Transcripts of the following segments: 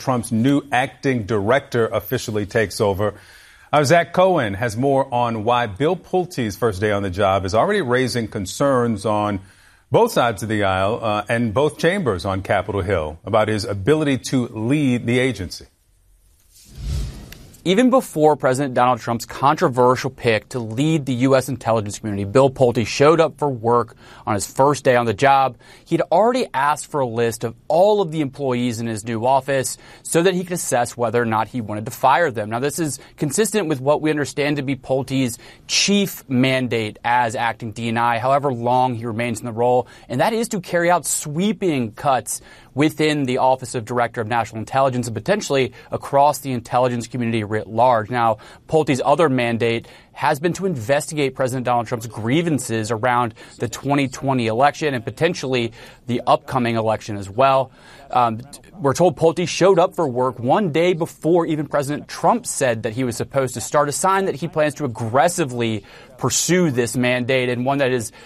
Trump's new acting director officially takes over. Zach Cohen has more on why Bill Pulte's first day on the job is already raising concerns on both sides of the aisle and both chambers on Capitol Hill about his ability to lead the agency. Even before President Donald Trump's controversial pick to lead the U.S. intelligence community, Bill Pulte showed up for work on his first day on the job. He'd already asked for a list of all of the employees in his new office so that he could assess whether or not he wanted to fire them. Now, this is consistent with what we understand to be Pulte's chief mandate as acting DNI, however long he remains in the role, and that is to carry out sweeping cuts within the Office of Director of National Intelligence and potentially across the intelligence community writ large. Now, Pulte's other mandate has been to investigate President Donald Trump's grievances around the 2020 election and potentially the upcoming election as well. We're told Pulte showed up for work one day before even President Trump said that he was supposed to start, a sign that he plans to aggressively pursue this mandate, and one that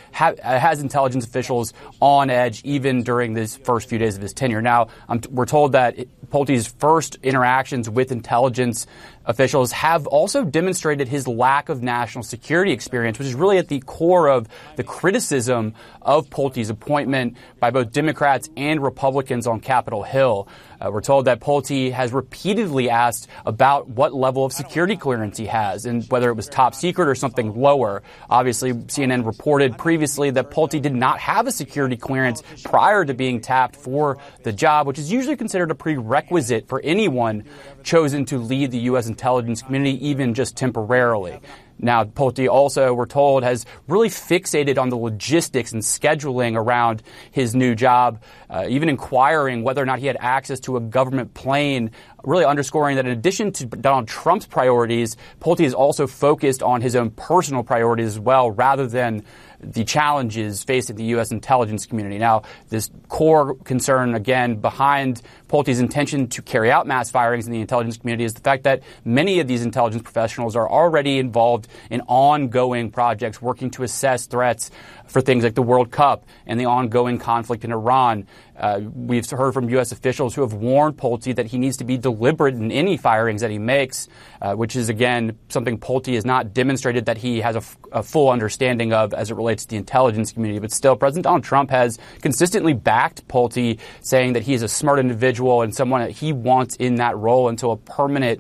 has intelligence officials on edge even during these first few days of his tenure. Now, we're told that Pulte's first interactions with intelligence officials have also demonstrated his lack of national security experience, which is really at the core of the criticism of Pulte's appointment by both Democrats and Republicans on Capitol Hill. We're told that Pulte has repeatedly asked about what level of security clearance he has and whether it was top secret or something lower. Obviously, CNN reported previously that Pulte did not have a security clearance prior to being tapped for the job, which is usually considered a prerequisite for anyone chosen to lead the U.S. intelligence community, even just temporarily. Now, Pulte also, we're told, has really fixated on the logistics and scheduling around his new job, even inquiring whether or not he had access to a government plane, really underscoring that in addition to Donald Trump's priorities, Pulte is also focused on his own personal priorities as well, rather than the challenges facing the U.S. intelligence community. Now, this core concern, again, behind Pulte's intention to carry out mass firings in the intelligence community is the fact that many of these intelligence professionals are already involved in ongoing projects working to assess threats for things like the World Cup and the ongoing conflict in Iran. We've heard from U.S. officials who have warned Pulte that he needs to be deliberate in any firings that he makes, which is, again, something Pulte has not demonstrated that he has a full understanding of as it relates to the intelligence community. But still, President Donald Trump has consistently backed Pulte, saying that he is a smart individual and someone that he wants in that role until a permanent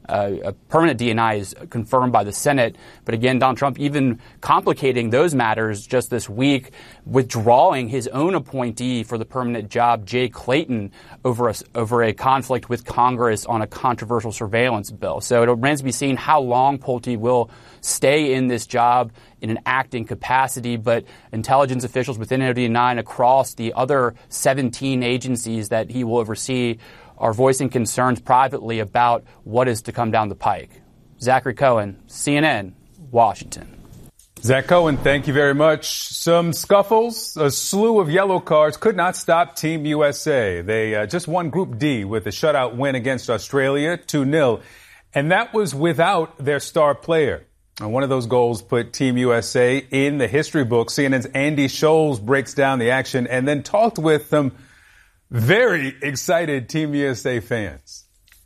DNI is confirmed by the Senate. But again, Donald Trump even complicating those matters just this week, withdrawing his own appointee for the permanent job, Jay Clayton, over a conflict with Congress on a controversial surveillance bill. So it remains to be seen how long Pulte will stay in this job in an acting capacity, but intelligence officials within ODNI and across the other 17 agencies that he will oversee are voicing concerns privately about what is to come down the pike. Zachary Cohen, CNN, Washington. Zach Cohen, thank you very much. Some scuffles, a slew of yellow cards could not stop Team USA. They just won Group D with a shutout win against Australia, 2-0, and that was without their star player. And one of those goals put Team USA in the history book. CNN's Andy Scholes breaks down the action and then talked with some very excited Team USA fans.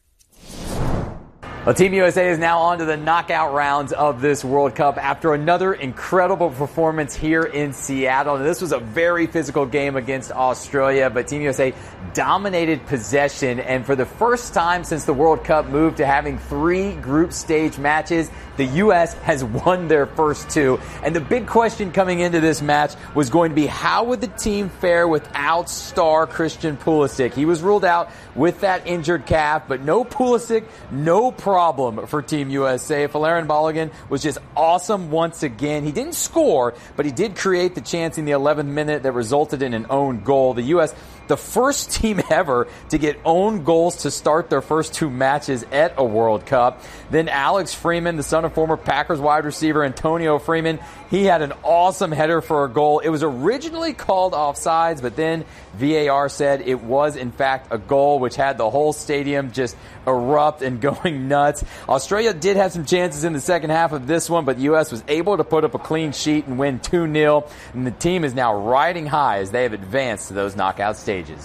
Well, Team USA is now on to the knockout rounds of this World Cup after another incredible performance here in Seattle. And this was a very physical game against Australia, but Team USA dominated possession. And for the first time since the World Cup moved to having 3 group stage matches, the U.S. has won their first 2. And the big question coming into this match was going to be, how would the team fare without star Christian Pulisic? He was ruled out with that injured calf, but no Pulisic, no problem for Team USA. Folarin Balogun was just awesome once again. He didn't score, but he did create the chance in the 11th minute that resulted in an own goal. The U.S., the first team ever to get own goals to start their first 2 matches at a World Cup. Then Alex Freeman, the son of former Packers wide receiver Antonio Freeman, he had an awesome header for a goal. It was originally called offsides, but then VAR said it was, in fact, a goal, which had the whole stadium just erupt and going nuts. Australia did have some chances in the second half of this one, but the U.S. was able to put up a clean sheet and win 2-0. And the team is now riding high as they have advanced to those knockout stages.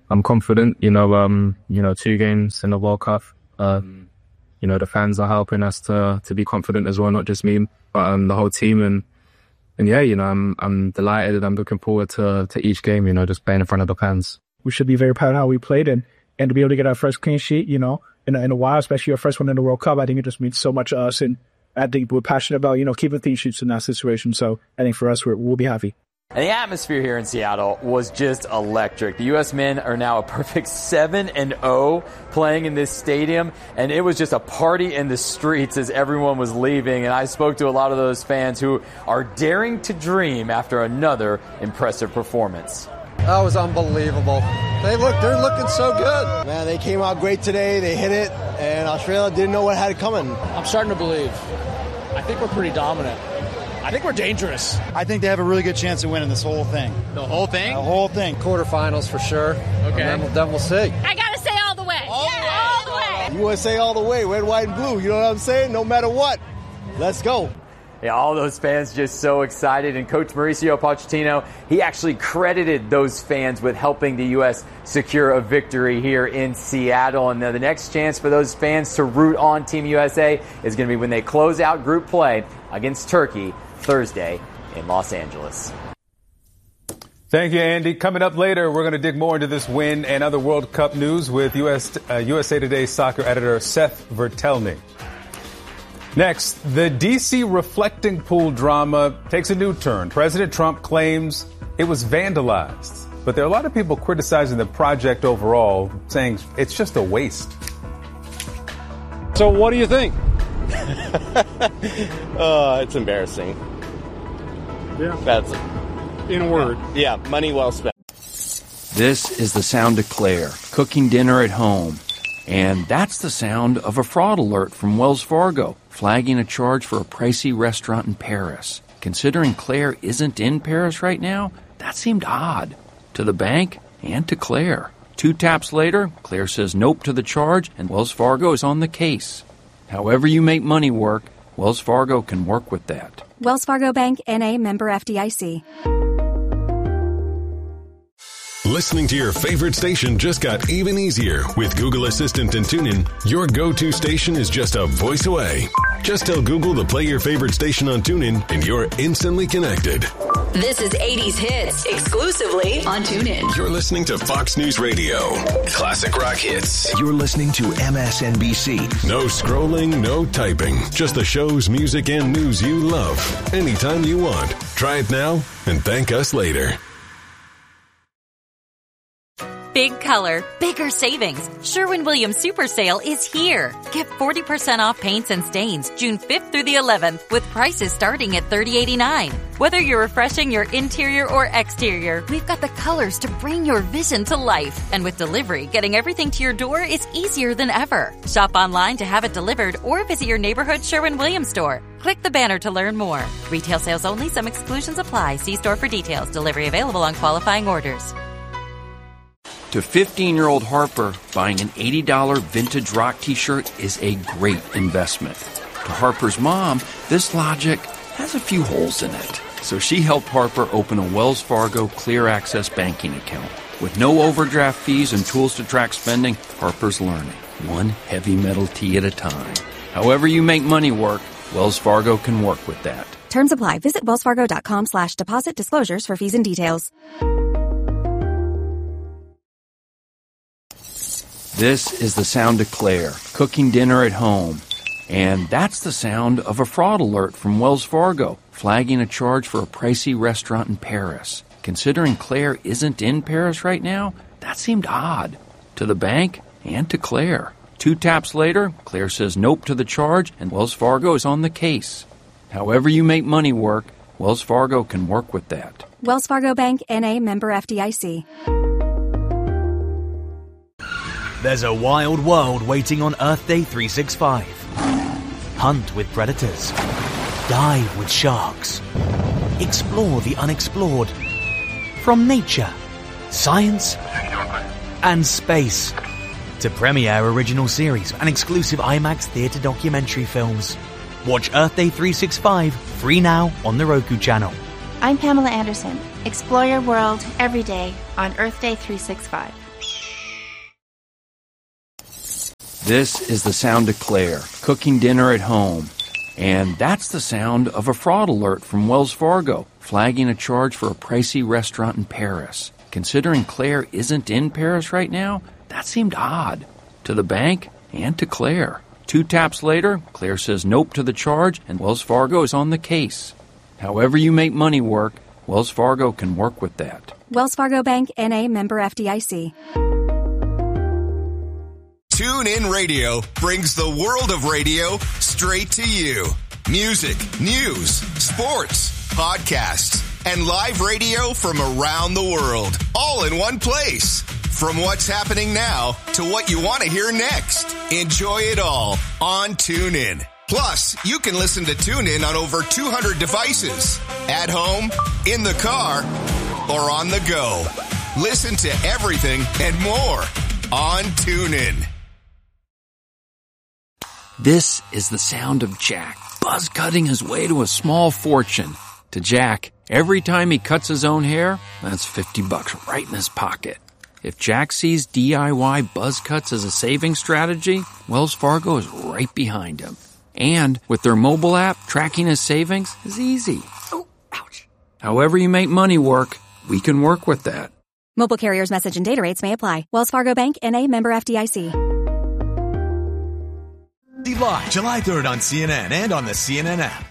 I'm confident, 2 games in the World Cup. The fans are helping us to be confident as well, not just me, but the whole team. And yeah, I'm delighted and I'm looking forward to each game, just playing in front of the fans. We should be very proud of how we played and to be able to get our first clean sheet, in a while, especially our first one in the World Cup. I think it just means so much to us. And I think we're passionate about, keeping clean sheets in that situation. So I think for us, we'll be happy. And the atmosphere here in Seattle was just electric. The U.S. men are now a perfect 7-0 playing in this stadium, and it was just a party in the streets as everyone was leaving. And I spoke to a lot of those fans who are daring to dream after another impressive performance. That was unbelievable. They're looking so good. Man, they came out great today. They hit it, and Australia didn't know what had it coming. I'm starting to believe. I think we're pretty dominant. I think we're dangerous. I think they have a really good chance of winning this whole thing. The whole thing? The whole thing. Quarterfinals for sure. Okay. And then we'll see. I got to say all the way. All the way. You want to say all the way, red, white, and blue. You know what I'm saying? No matter what. Let's go. Yeah, all those fans just so excited. And Coach Mauricio Pochettino, he actually credited those fans with helping the U.S. secure a victory here in Seattle. And the next chance for those fans to root on Team USA is going to be when they close out group play against Turkey Thursday in Los Angeles. Thank you, Andy. Coming up later, we're going to dig more into this win and other World Cup news with USA Today soccer editor Seth Vertelny. Next, the D.C. reflecting pool drama takes a new turn. President Trump claims it was vandalized, but there are a lot of people criticizing the project overall, saying it's just a waste. So what do you think? It's embarrassing. Yeah. That's in a word. Yeah, money well spent. This is the sound of Claire cooking dinner at home. And that's the sound of a fraud alert from Wells Fargo, flagging a charge for a pricey restaurant in Paris. Considering Claire isn't in Paris right now, that seemed odd to the bank and to Claire. 2 taps later, Claire says nope to the charge, and Wells Fargo is on the case. However you make money work, Wells Fargo can work with that. Wells Fargo Bank, N.A., member FDIC. Listening to your favorite station just got even easier with Google Assistant and TuneIn. Your go-to station is just a voice away. Just tell Google to play your favorite station on TuneIn and you're instantly connected. This is 80s Hits, exclusively on TuneIn. You're listening to Fox News Radio. Classic rock hits. You're listening to MSNBC. No scrolling, no typing. Just the shows, music, and news you love. Anytime you want. Try it now and thank us later. Big color, bigger savings. Sherwin-Williams Super Sale is here. Get 40% off paints and stains June 5th through the 11th with prices starting at $30.89. Whether you're refreshing your interior or exterior, we've got the colors to bring your vision to life. And with delivery, getting everything to your door is easier than ever. Shop online to have it delivered or visit your neighborhood Sherwin-Williams store. Click the banner to learn more. Retail sales only. Some exclusions apply. See store for details. Delivery available on qualifying orders. To 15-year-old Harper, buying an $80 vintage rock t-shirt is a great investment. To Harper's mom, this logic has a few holes in it. So she helped Harper open a Wells Fargo Clear Access banking account. With no overdraft fees and tools to track spending, Harper's learning, one heavy metal tee at a time. However you make money work, Wells Fargo can work with that. Terms apply. Visit wellsfargo.com/deposit disclosures for fees and details. This is the sound of Claire cooking dinner at home. And that's the sound of a fraud alert from Wells Fargo, flagging a charge for a pricey restaurant in Paris. Considering Claire isn't in Paris right now, that seemed odd to the bank and to Claire. 2 taps later, Claire says nope to the charge, and Wells Fargo is on the case. However you make money work, Wells Fargo can work with that. Wells Fargo Bank, N.A., member FDIC. There's a wild world waiting on Earth Day 365. Hunt with predators. Dive with sharks. Explore the unexplored. From nature, science, and space. To premiere original series and exclusive IMAX theatre documentary films. Watch Earth Day 365 free now on the Roku channel. I'm Pamela Anderson. Explore your world every day on Earth Day 365. This is the sound of Claire, cooking dinner at home. And that's the sound of a fraud alert from Wells Fargo, flagging a charge for a pricey restaurant in Paris. Considering Claire isn't in Paris right now, that seemed odd. To the bank and to Claire. 2 taps later, Claire says nope to the charge, and Wells Fargo is on the case. However you make money work, Wells Fargo can work with that. Wells Fargo Bank, N.A., member FDIC. TuneIn Radio brings the world of radio straight to you. Music, news, sports, podcasts, and live radio from around the world, all in one place. From what's happening now to what you want to hear next. Enjoy it all on TuneIn. Plus, you can listen to TuneIn on over 200 devices. At home, in the car, or on the go. Listen to everything and more on TuneIn. This is the sound of Jack, buzz cutting his way to a small fortune. To Jack, every time he cuts his own hair, that's $50 right in his pocket. If Jack sees DIY buzz cuts as a saving strategy, Wells Fargo is right behind him. And with their mobile app, tracking his savings is easy. Oh, ouch. However you make money work, we can work with that. Mobile carriers' message and data rates may apply. Wells Fargo Bank, N.A., member FDIC. Live July 3rd on CNN and on the CNN app.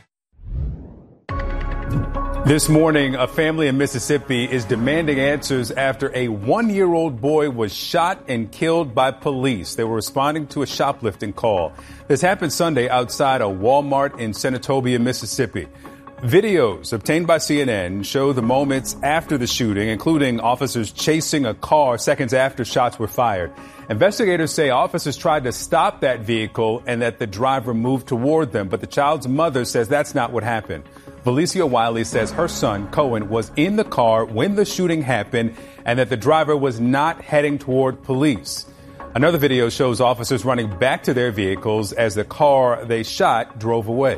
This morning, a family in Mississippi is demanding answers after a 1-year-old boy was shot and killed by police. They were responding to a shoplifting call. This happened Sunday outside a Walmart in Senatobia, Mississippi. Videos obtained by CNN show the moments after the shooting, including officers chasing a car seconds after shots were fired. Investigators say officers tried to stop that vehicle and that the driver moved toward them, but the child's mother says that's not what happened. Valencia Wiley says her son, Cohen, was in the car when the shooting happened and that the driver was not heading toward police. Another video shows officers running back to their vehicles as the car they shot drove away.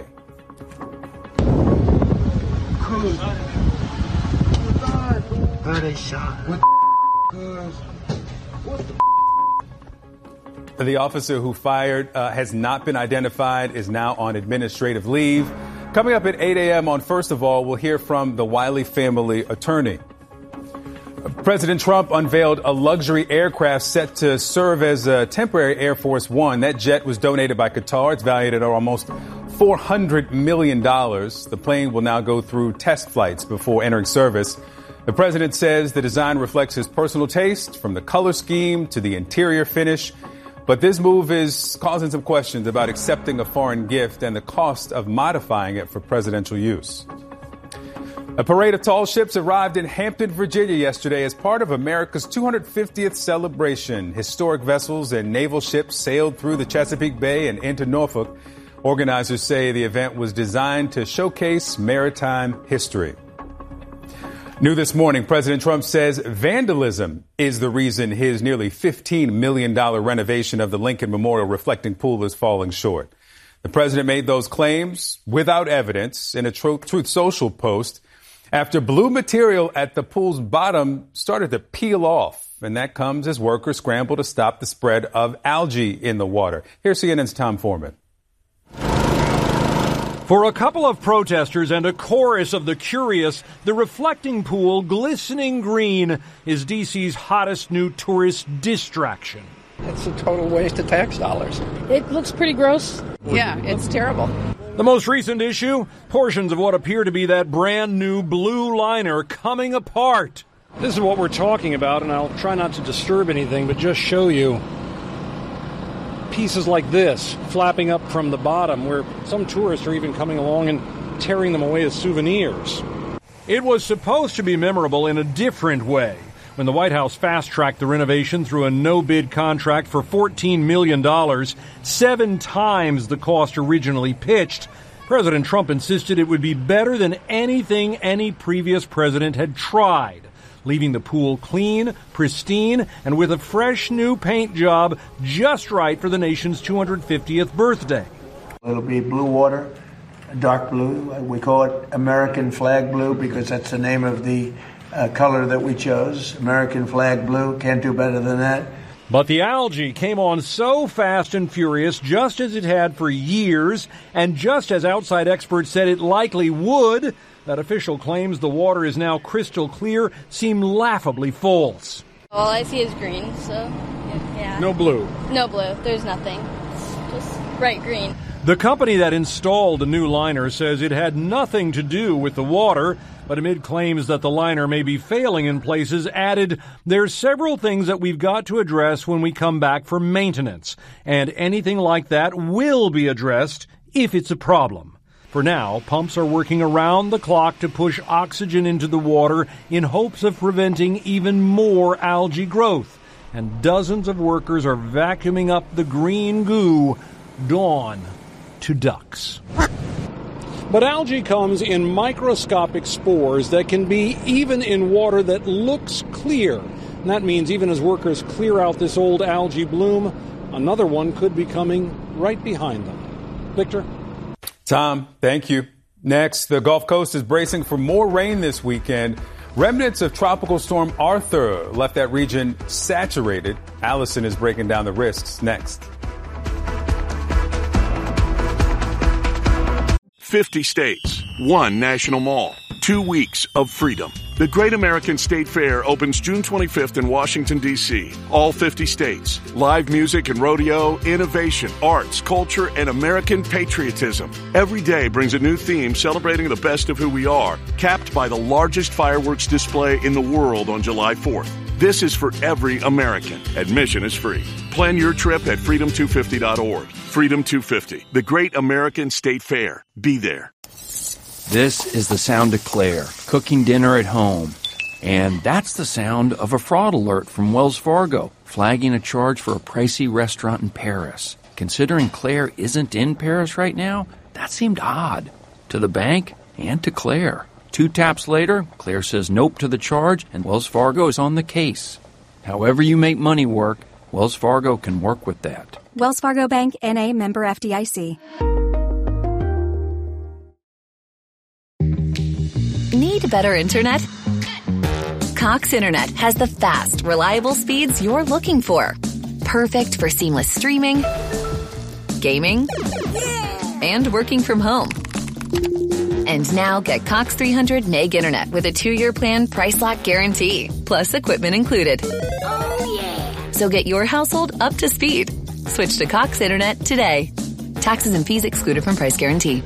The officer who fired has not been identified, is now on administrative leave. Coming up at 8 a.m. on First of All, we'll hear from the Wiley family attorney. President Trump unveiled a luxury aircraft set to serve as a temporary Air Force One. That jet was donated by Qatar. It's valued at almost $400 million. The plane will now go through test flights before entering service. The president says the design reflects his personal taste, from the color scheme to the interior finish. But this move is causing some questions about accepting a foreign gift and the cost of modifying it for presidential use. A parade of tall ships arrived in Hampton, Virginia yesterday as part of America's 250th celebration. Historic vessels and naval ships sailed through the Chesapeake Bay and into Norfolk. Organizers say the event was designed to showcase maritime history. New this morning, President Trump says vandalism is the reason his nearly $15 million renovation of the Lincoln Memorial Reflecting Pool is falling short. The president made those claims without evidence in a Truth Social post after blue material at the pool's bottom started to peel off. And that comes as workers scramble to stop the spread of algae in the water. Here's CNN's Tom Foreman. For a couple of protesters and a chorus of the curious, the reflecting pool, glistening green, is D.C.'s hottest new tourist distraction. It's a total waste of tax dollars. It looks pretty gross. Yeah, it's terrible. The most recent issue, portions of what appear to be that brand new blue liner coming apart. This is what we're talking about, and I'll try not to disturb anything, but just show you pieces like this flapping up from the bottom, where some tourists are even coming along and tearing them away as souvenirs. It was supposed to be memorable in a different way. When the White House fast-tracked the renovation through a no-bid contract for $14 million, 7 times the cost originally pitched, President Trump insisted it would be better than anything any previous president had tried, leaving the pool clean, pristine, and with a fresh new paint job just right for the nation's 250th birthday. It'll be blue water, dark blue. We call it American flag blue because that's the name of the color that we chose. American flag blue, can't do better than that. But the algae came on so fast and furious, just as it had for years, and just as outside experts said it likely would, that official claims the water is now crystal clear seem laughably false. All I see is green, so yeah. No blue. No blue. There's nothing. It's just bright green. The company that installed the new liner says it had nothing to do with the water, but amid claims that the liner may be failing in places, added, "There's several things that we've got to address when we come back for maintenance, and anything like that will be addressed if it's a problem." For now, pumps are working around the clock to push oxygen into the water in hopes of preventing even more algae growth, and dozens of workers are vacuuming up the green goo, dawn to ducks. But algae comes in microscopic spores that can be even in water that looks clear. And that means even as workers clear out this old algae bloom, another one could be coming right behind them. Victor? Tom, thank you. Next, the Gulf Coast is bracing for more rain this weekend. Remnants of Tropical Storm Arthur left that region saturated. Allison is breaking down the risks next. 50 states, 1 national mall, 2 weeks of freedom. The Great American State Fair opens June 25th in Washington, D.C. All 50 states. Live music and rodeo, innovation, arts, culture, and American patriotism. Every day brings a new theme celebrating the best of who we are, capped by the largest fireworks display in the world on July 4th. This is for every American. Admission is free. Plan your trip at freedom250.org. Freedom 250, the Great American State Fair. Be there. This is the sound of Claire, cooking dinner at home. And that's the sound of a fraud alert from Wells Fargo, flagging a charge for a pricey restaurant in Paris. Considering Claire isn't in Paris right now, that seemed odd to the bank and to Claire. 2 taps later, Claire says nope to the charge, and Wells Fargo is on the case. However you make money work, Wells Fargo can work with that. Wells Fargo Bank, N.A., member FDIC. Need better internet? Cox Internet has the fast, reliable speeds you're looking for. Perfect for seamless streaming, gaming, and working from home. And now get Cox 300 meg internet with a 2-year plan price lock guarantee, plus equipment included. Oh, yeah. So get your household up to speed. Switch to Cox Internet today. Taxes and fees excluded from price guarantee.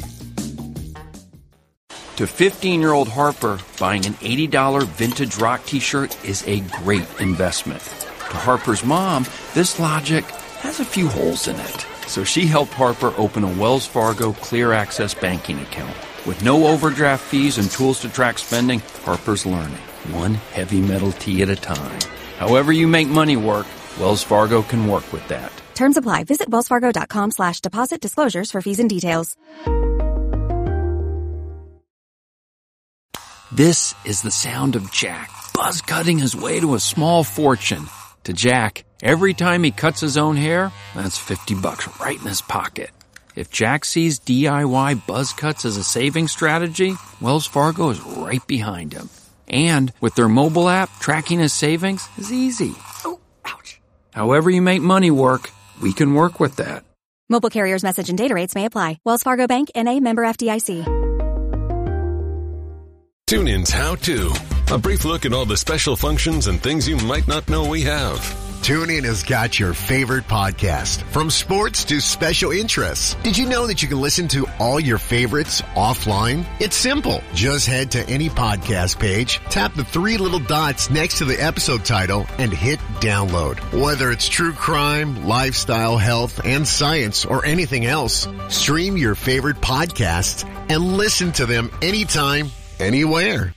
To 15-year-old Harper, buying an $80 vintage rock t-shirt is a great investment. To Harper's mom, this logic has a few holes in it. So she helped Harper open a Wells Fargo Clear Access banking account. With no overdraft fees and tools to track spending, Harper's learning, one heavy metal tee at a time. However you make money work, Wells Fargo can work with that. Terms apply. Visit wellsfargo.com/deposit disclosures for fees and details. This is the sound of Jack, buzz cutting his way to a small fortune. To Jack, every time he cuts his own hair, that's $50 right in his pocket. If Jack sees DIY buzz cuts as a saving strategy, Wells Fargo is right behind him. And with their mobile app, tracking his savings is easy. Oh, ouch. However you make money work, we can work with that. Mobile carriers' message and data rates may apply. Wells Fargo Bank, N.A., member FDIC. TuneIn's How To. A brief look at all the special functions and things you might not know we have. TuneIn has got your favorite podcast, from sports to special interests. Did you know that you can listen to all your favorites offline? It's simple. Just head to any podcast page, tap the 3 little dots next to the episode title, and hit download. Whether it's true crime, lifestyle, health, and science, or anything else, stream your favorite podcasts and listen to them anytime, anywhere.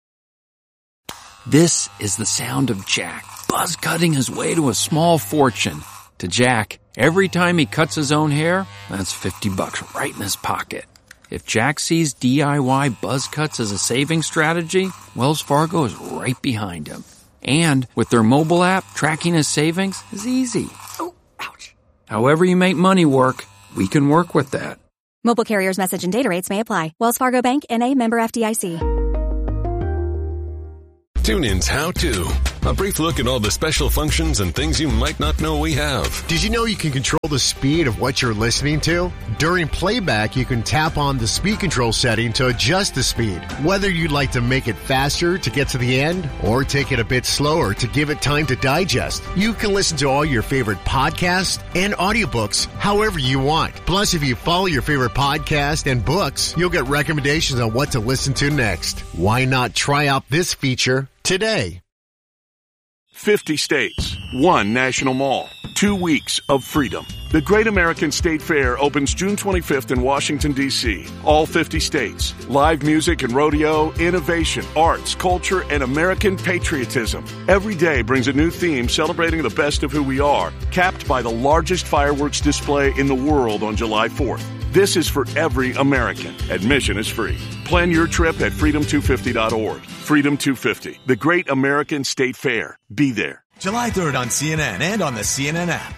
This is the sound of Jack, buzz cutting his way to a small fortune. To Jack, every time he cuts his own hair, that's $50 right in his pocket. If Jack sees DIY buzz cuts as a saving strategy, Wells Fargo is right behind him. And with their mobile app, tracking his savings is easy. Oh, ouch. However you make money work, we can work with that. Mobile carriers' message and data rates may apply. Wells Fargo Bank, N.A., member FDIC. TuneIn's How To. A brief look at all the special functions and things you might not know we have. Did you know you can control the speed of what you're listening to? During playback, you can tap on the speed control setting to adjust the speed. Whether you'd like to make it faster to get to the end or take it a bit slower to give it time to digest, you can listen to all your favorite podcasts and audiobooks however you want. Plus, if you follow your favorite podcast and books, you'll get recommendations on what to listen to next. Why not try out this feature today? 50 states, 1 national mall, 2 weeks of freedom. The Great American State Fair opens June 25th in Washington, D.C. All 50 states. Live music and rodeo, innovation, arts, culture, and American patriotism. Every day brings a new theme celebrating the best of who we are, capped by the largest fireworks display in the world on July 4th. This is for every American. Admission is free. Plan your trip at freedom250.org. Freedom 250, the Great American State Fair. Be there. July 3rd on CNN and on the CNN app.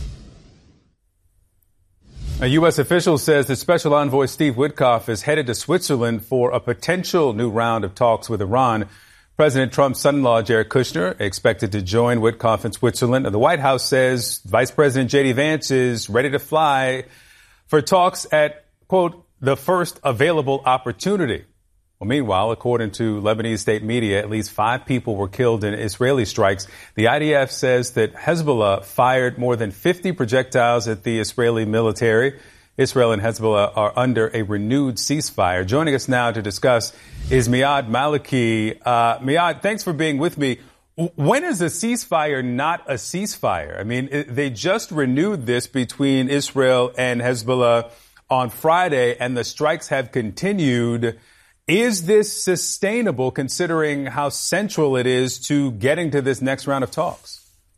A U.S. official says that Special Envoy Steve Witkoff is headed to Switzerland for a potential new round of talks with Iran. President Trump's son-in-law, Jared Kushner, expected to join Witkoff in Switzerland. The White House says Vice President J.D. Vance is ready to fly for talks at, quote, the first available opportunity. Well, meanwhile, according to Lebanese state media, at least 5 people were killed in Israeli strikes. The IDF says that Hezbollah fired more than 50 projectiles at the Israeli military. Israel and Hezbollah are under a renewed ceasefire. Joining us now to discuss is Miyad Maliki. Miyad, thanks for being with me. When is a ceasefire not a ceasefire? I mean, they just renewed this between Israel and Hezbollah on Friday, and the strikes have continued. Is this sustainable considering how central it is to getting to this next round of talks?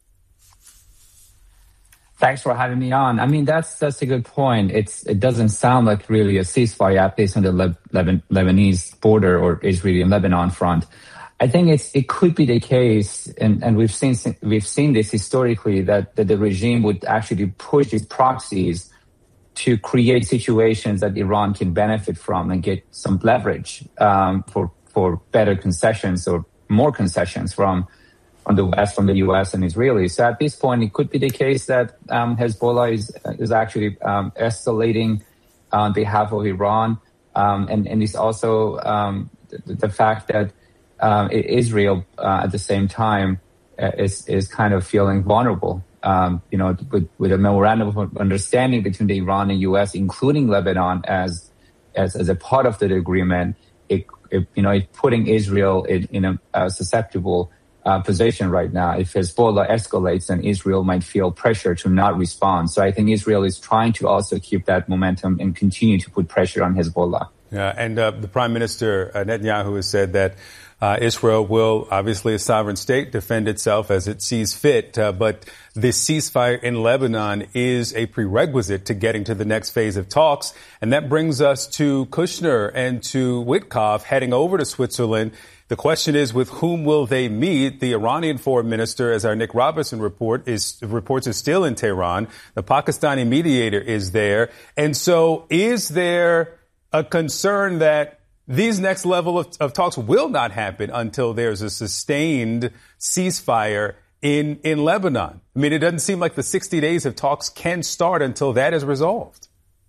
Thanks for having me on. I mean, that's a good point. It doesn't sound like really a ceasefire, at least on the Lebanese border or Israeli and Lebanon front. I think it could be the case, and we've seen this historically, that the regime would actually push these proxies to create situations that Iran can benefit from and get some leverage for better concessions or more concessions from the West, from the U.S. and Israelis. So at this point, it could be the case that Hezbollah is actually escalating on behalf of Iran, and it's also the fact that Israel at the same time is kind of feeling vulnerable. With a memorandum of understanding between the Iran and U.S., including Lebanon as a part of the agreement, it putting Israel in a susceptible position right now. If Hezbollah escalates, then Israel might feel pressure to not respond. So I think Israel is trying to also keep that momentum and continue to put pressure on Hezbollah. Yeah, and the Prime Minister Netanyahu has said that Israel will, obviously a sovereign state, defend itself as it sees fit. But this ceasefire in Lebanon is a prerequisite to getting to the next phase of talks. And that brings us to Kushner and to Witkoff heading over to Switzerland. The question is, with whom will they meet? The Iranian foreign minister, as our Nick Robertson reports, is still in Tehran. The Pakistani mediator is there. And so is there a concern that these next level of talks will not happen until there's a sustained ceasefire in Lebanon? I mean, it doesn't seem like the 60 days of talks can start until that is resolved.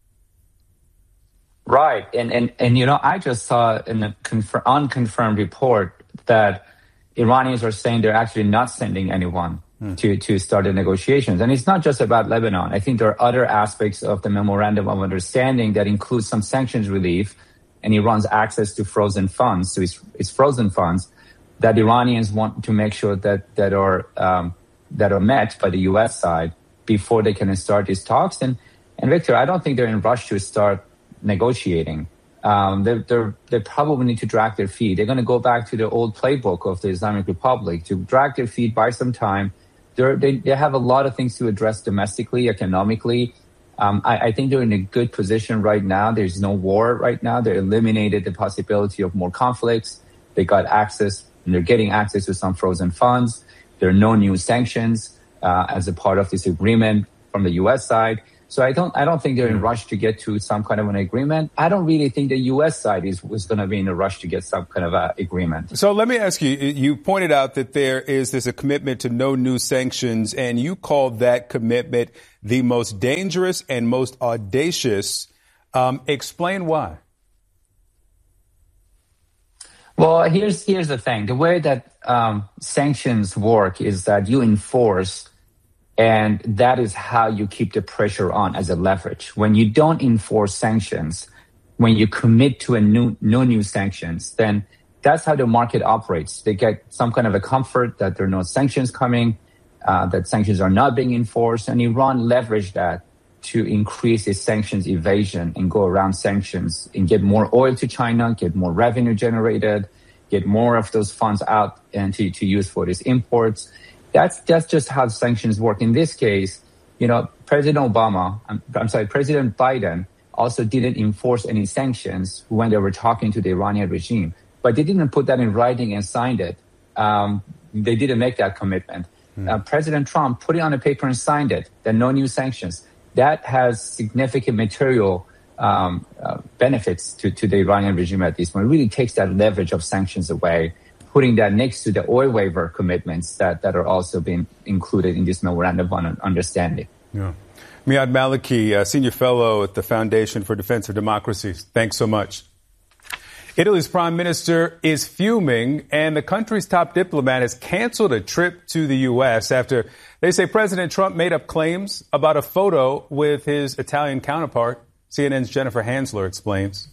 Right. And I just saw in an unconfirmed report that Iranians are saying they're actually not sending anyone to start the negotiations. And it's not just about Lebanon. I think there are other aspects of the memorandum of understanding that includes some sanctions relief and Iran's access to frozen funds, to its frozen funds, that Iranians want to make sure that are met by the U.S. side before they can start these talks. And Victor, I don't think they're in a rush to start negotiating. They probably need to drag their feet. They're going to go back to the old playbook of the Islamic Republic, to drag their feet, buy some time. They have a lot of things to address domestically, economically. I think they're in a good position right now. There's no war right now. They eliminated the possibility of more conflicts. They got access, and they're getting access to some frozen funds. There are no new sanctions as a part of this agreement from the U.S. side. So I don't think they're in a rush to get to some kind of an agreement. I don't really think the U.S. side was going to be in a rush to get some kind of a agreement. So let me ask you, you pointed out that there's a commitment to no new sanctions, and you called that commitment the most dangerous and most audacious. Explain why. Well, here's the thing. The way that sanctions work is that you enforce, and that is how you keep the pressure on as a leverage. When you don't enforce sanctions, when you commit to no new sanctions, then that's how the market operates. They get some kind of a comfort that there are no sanctions coming, that sanctions are not being enforced, and Iran leveraged that to increase its sanctions evasion and go around sanctions and get more oil to China, get more revenue generated, get more of those funds out and to use for these imports. That's just how sanctions work. In this case, President Biden also didn't enforce any sanctions when they were talking to the Iranian regime, but they didn't put that in writing and signed it. They didn't make that commitment. President Trump put it on a paper and signed it, that no new sanctions. That has significant material benefits to the Iranian regime at this point. It really takes that leverage of sanctions away, putting that next to the oil waiver commitments that are also being included in this memorandum of understanding. Yeah. Miad Maliki, Senior Fellow at the Foundation for Defense of Democracy. Thanks so much. Italy's prime minister is fuming, and the country's top diplomat has canceled a trip to the U.S. after they say President Trump made up claims about a photo with his Italian counterpart. CNN's Jennifer Hansler explains.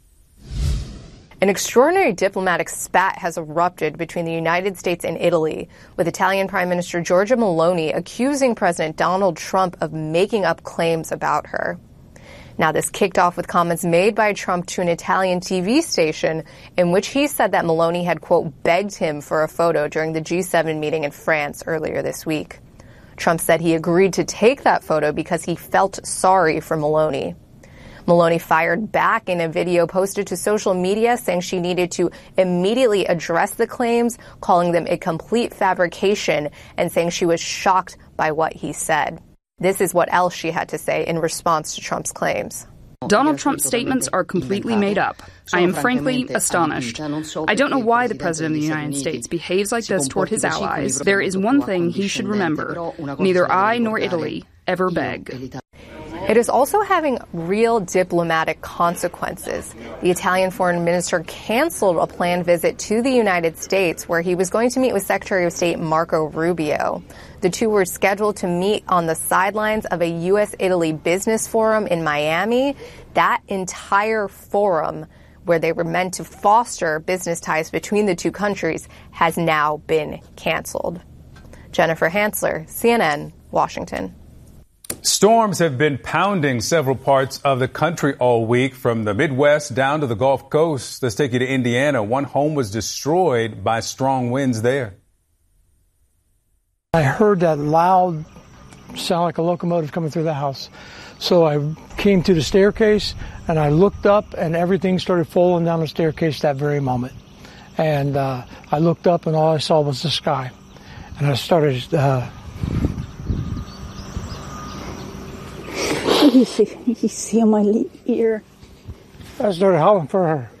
An extraordinary diplomatic spat has erupted between the United States and Italy, with Italian Prime Minister Giorgia Meloni accusing President Donald Trump of making up claims about her. Now, this kicked off with comments made by Trump to an Italian TV station in which he said that Meloni had, quote, begged him for a photo during the G7 meeting in France earlier this week. Trump said he agreed to take that photo because he felt sorry for Meloni. Meloni fired back in a video posted to social media saying she needed to immediately address the claims, calling them a complete fabrication, and saying she was shocked by what he said. This is what else she had to say in response to Trump's claims. Donald Trump's statements are completely made up. I am frankly astonished. I don't know why the President of the United States behaves like this toward his allies. There is one thing he should remember. Neither I nor Italy ever beg. It is also having real diplomatic consequences. The Italian foreign minister canceled a planned visit to the United States where he was going to meet with Secretary of State Marco Rubio. The two were scheduled to meet on the sidelines of a U.S.-Italy business forum in Miami. That entire forum, where they were meant to foster business ties between the two countries, has now been canceled. Jennifer Hansler, CNN, Washington. Storms have been pounding several parts of the country all week, from the Midwest down to the Gulf Coast. Let's take you to Indiana. One home was destroyed by strong winds there. I heard that loud sound like a locomotive coming through the house. So I came to the staircase and I looked up and everything started falling down the staircase that very moment. And I looked up and all I saw was the sky. And I started... You see on my ear. I started hollering for her.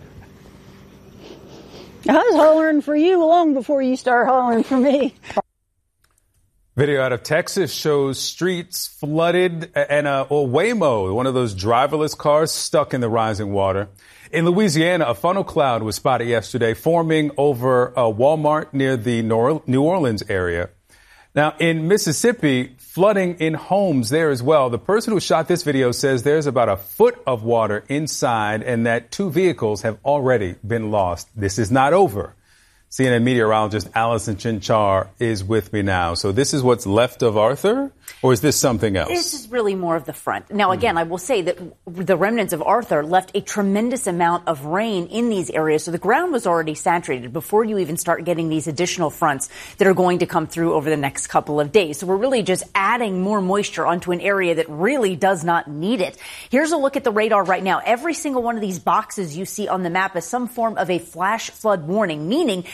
I was hollering for you long before you start hollering for me. Video out of Texas shows streets flooded and a Waymo, one of those driverless cars, stuck in the rising water. In Louisiana, a funnel cloud was spotted yesterday forming over a Walmart near the New Orleans area. Now, in Mississippi, flooding in homes there as well. The person who shot this video says there's about a foot of water inside and that 2 vehicles have already been lost. This is not over. CNN meteorologist Allison Chinchar is with me now. So this is what's left of Arthur, or is this something else? This is really more of the front. Now, again, I will say that the remnants of Arthur left a tremendous amount of rain in these areas. So the ground was already saturated before you even start getting these additional fronts that are going to come through over the next couple of days. So we're really just adding more moisture onto an area that really does not need it. Here's a look at the radar right now. Every single one of these boxes you see on the map is some form of a flash flood warning, meaning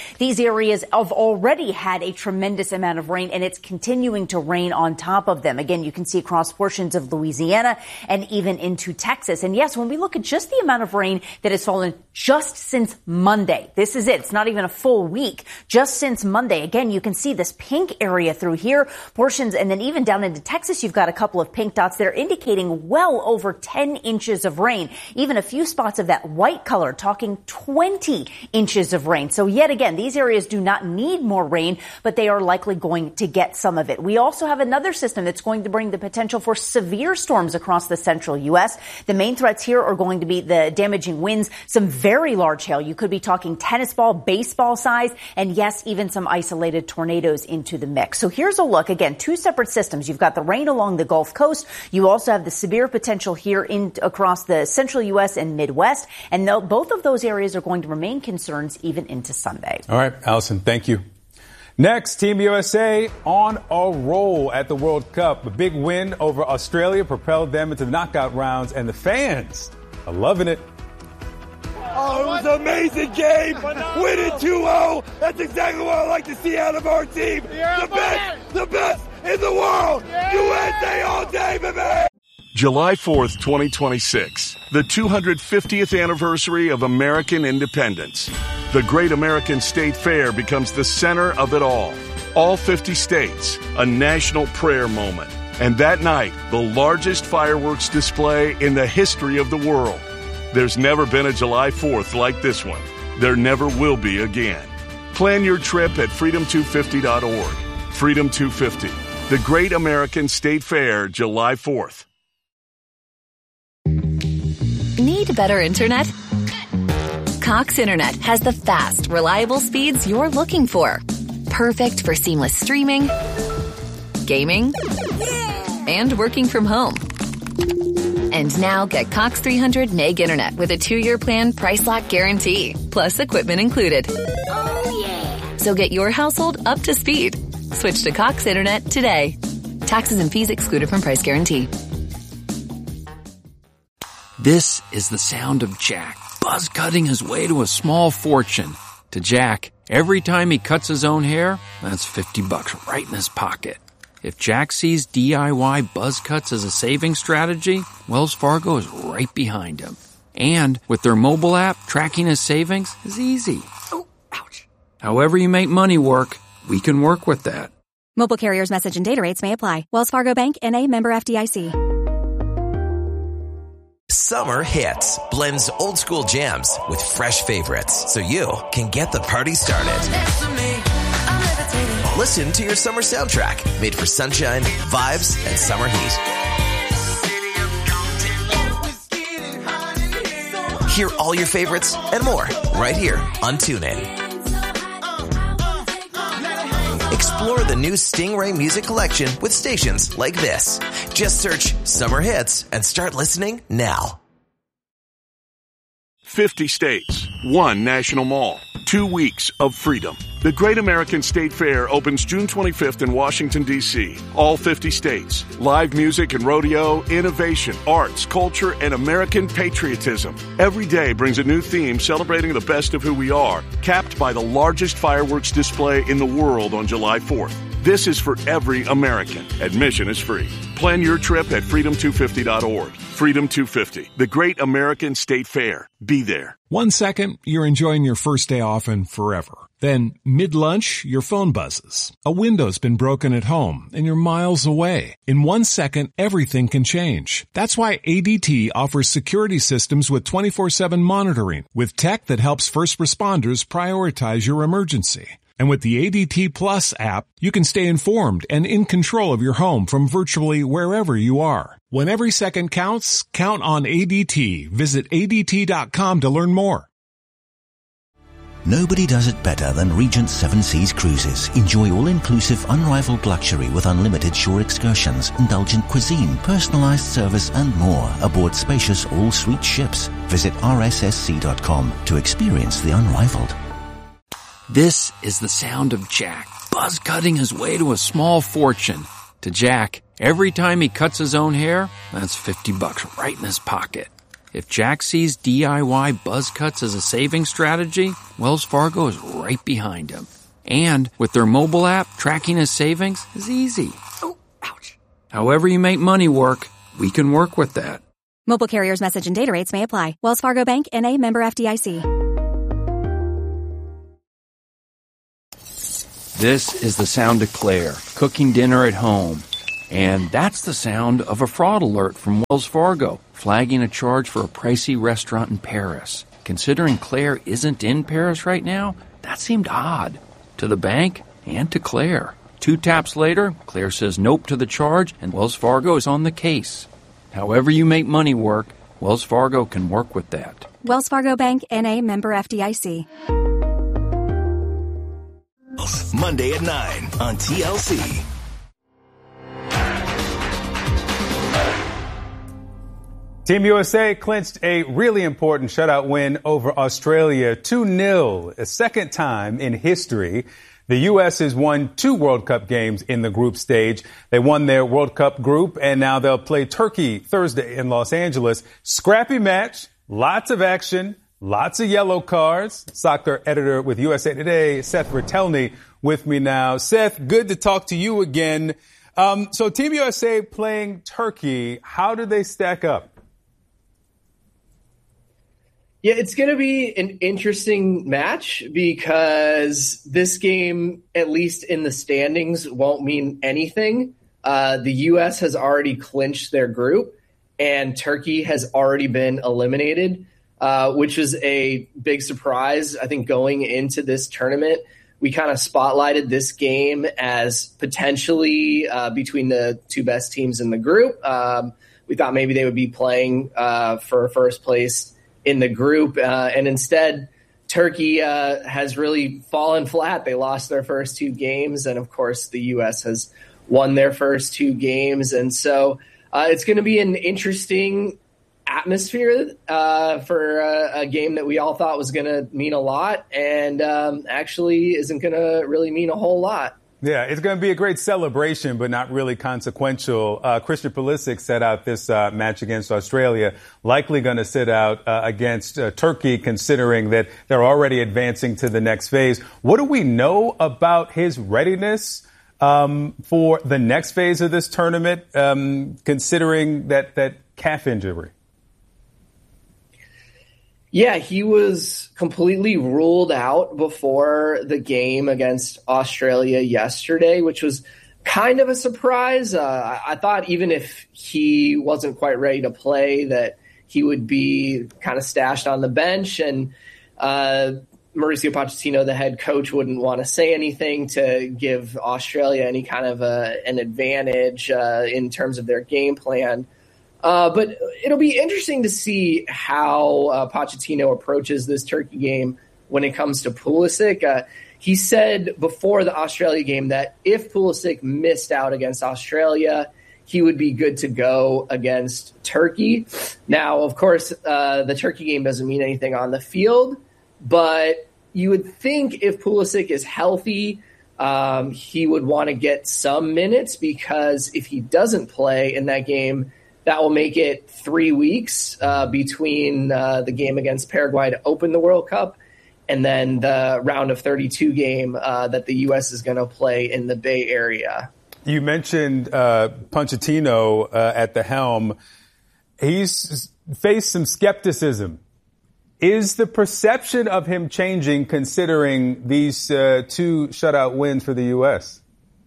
these areas have already had a tremendous amount of rain, and it's continuing to rain on top of them. Again, you can see across portions of Louisiana and even into Texas. And yes, when we look at just the amount of rain that has fallen just since Monday, this is it. It's not even a full week. Just since Monday, again, you can see this pink area through here, portions, and then even down into Texas, you've got a couple of pink dots that are indicating well over 10 inches of rain. Even a few spots of that white color, talking 20 inches of rain. So yet again, these areas do not need more rain, but they are likely going to get some of it. We also have another system that's going to bring the potential for severe storms across the central U.S. The main threats here are going to be the damaging winds, some very large hail. You could be talking tennis ball, baseball size, and yes, even some isolated tornadoes into the mix. So here's a look. Again, two separate systems. You've got the rain along the Gulf Coast. You also have the severe potential here across the central U.S. and Midwest. And both of those areas are going to remain concerns even into Sunday. All right, Allison, thank you. Next, Team USA on a roll at the World Cup. A big win over Australia propelled them into the knockout rounds, and the fans are loving it. Oh, it was an amazing game. Winning 2-0. That's exactly what I like to see out of our team. The best in the world. USA all day, baby. July 4th, 2026, the 250th anniversary of American independence. The Great American State Fair becomes the center of it all. All 50 states, a national prayer moment. And that night, the largest fireworks display in the history of the world. There's never been a July 4th like this one. There never will be again. Plan your trip at freedom250.org. Freedom 250, the Great American State Fair, July 4th. Need better internet? Cox Internet has the fast, reliable speeds you're looking for. Perfect for seamless streaming, gaming, and working from home. And now get Cox 300 meg internet with a 2-year plan price lock guarantee, plus equipment included. Oh, yeah. So get your household up to speed. Switch to Cox Internet today. Taxes and fees excluded from price guarantee. This is the sound of Jack, buzz cutting his way to a small fortune. To Jack, every time he cuts his own hair, that's $50 right in his pocket. If Jack sees DIY buzz cuts as a saving strategy, Wells Fargo is right behind him. And with their mobile app, tracking his savings is easy. Oh, ouch. However you make money work, we can work with that. Mobile carriers' message and data rates may apply. Wells Fargo Bank, N.A., member FDIC. Summer Hits blends old school jams with fresh favorites so you can get the party started. Listen to your summer soundtrack made for sunshine, vibes, and summer heat. Hear all your favorites and more right here on TuneIn. Explore the new Stingray music collection with stations like this. Just search Summer Hits and start listening now. 50 states, one national mall, 2 weeks of freedom. The Great American State Fair opens June 25th in Washington, D.C. All 50 states. Live music and rodeo, innovation, arts, culture, and American patriotism. Every day brings a new theme celebrating the best of who we are, capped by the largest fireworks display in the world on July 4th. This is for every American. Admission is free. Plan your trip at freedom250.org. Freedom 250, the Great American State Fair. Be there. 1 second, you're enjoying your first day off and forever. Then, mid-lunch, your phone buzzes. A window's been broken at home, and you're miles away. In 1 second, everything can change. That's why ADT offers security systems with 24/7 monitoring, with tech that helps first responders prioritize your emergency. And with the ADT Plus app, you can stay informed and in control of your home from virtually wherever you are. When every second counts, count on ADT. Visit ADT.com to learn more. Nobody does it better than Regent Seven Seas Cruises. Enjoy all-inclusive, unrivaled luxury with unlimited shore excursions, indulgent cuisine, personalized service, and more aboard spacious all-suite ships. Visit rssc.com to experience the unrivaled. This is the sound of Jack, buzz cutting his way to a small fortune. To Jack, every time he cuts his own hair, that's $50 right in his pocket. If Jack sees DIY buzz cuts as a saving strategy, Wells Fargo is right behind him. And with their mobile app, tracking his savings is easy. Oh, ouch. However you make money work, we can work with that. Mobile carriers' message and data rates may apply. Wells Fargo Bank, N.A., member FDIC. This is the sound of Claire, cooking dinner at home. And that's the sound of a fraud alert from Wells Fargo, flagging a charge for a pricey restaurant in Paris. Considering Claire isn't in Paris right now, that seemed odd. To the bank and to Claire. 2 taps later, Claire says nope to the charge, and Wells Fargo is on the case. However you make money work, Wells Fargo can work with that. Wells Fargo Bank, N.A., member FDIC. Monday at 9 on TLC. Team USA clinched a really important shutout win over Australia 2-0, a second time in history. The U.S. has won 2 World Cup games in the group stage. They won their World Cup group, and now they'll play Turkey Thursday in Los Angeles. Scrappy match, lots of action, lots of yellow cards. Soccer editor with USA Today, Seth Vertelny, with me now. Seth, good to talk to you again. So Team USA playing Turkey, how do they stack up? Yeah, it's going to be an interesting match because this game, at least in the standings, won't mean anything. The U.S. has already clinched their group, and Turkey has already been eliminated, which is a big surprise. I think going into this tournament, we kind of spotlighted this game as potentially between the 2 best teams in the group. We thought maybe they would be playing for first place in the group. And instead, Turkey has really fallen flat. They lost their first 2 games. And of course, the U.S. has won their first 2 games. And so it's going to be an interesting atmosphere for a game that we all thought was going to mean a lot and actually isn't going to really mean a whole lot. Yeah, it's going to be a great celebration, but not really consequential. Christian Pulisic set out this match against Australia, likely going to sit out against Turkey, considering that they're already advancing to the next phase. What do we know about his readiness for the next phase of this tournament, considering that calf injury? Yeah, he was completely ruled out before the game against Australia yesterday, which was kind of a surprise. I thought even if he wasn't quite ready to play, that he would be kind of stashed on the bench. And Mauricio Pochettino, the head coach, wouldn't want to say anything to give Australia any kind of an advantage in terms of their game plan. But it'll be interesting to see how Pochettino approaches this Turkey game when it comes to Pulisic. He said before the Australia game that if Pulisic missed out against Australia, he would be good to go against Turkey. Now, of course, the Turkey game doesn't mean anything on the field, but you would think if Pulisic is healthy, he would want to get some minutes, because if he doesn't play in that game, that will make it 3 weeks between the game against Paraguay to open the World Cup and then the round of 32 game that the U.S. is going to play in the Bay Area. You mentioned Pochettino at the helm. He's faced some skepticism. Is the perception of him changing considering these 2 shutout wins for the U.S.?